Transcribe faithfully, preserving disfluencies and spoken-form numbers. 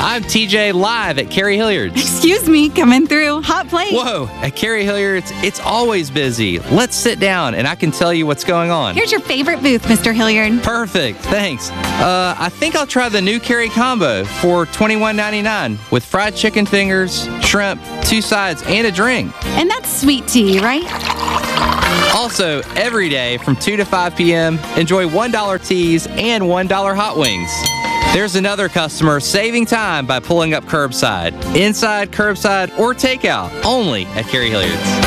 I'm T J live at Carrie Hilliard's. Excuse me, coming through. Hot plate. Whoa, at Carrie Hilliard's, it's always busy. Let's sit down and I can tell you what's going on. Here's your favorite booth, Mister Hilliard. Perfect, thanks. Uh, I think I'll try the new Carrie combo for twenty-one ninety-nine with fried chicken fingers, shrimp, two sides, and a drink. And that's sweet tea, right? Also, every day from two to five p.m., enjoy one dollar teas and one dollar hot wings. There's another customer saving time by pulling up curbside. Inside, curbside, or takeout, only at Carrie Hilliard's.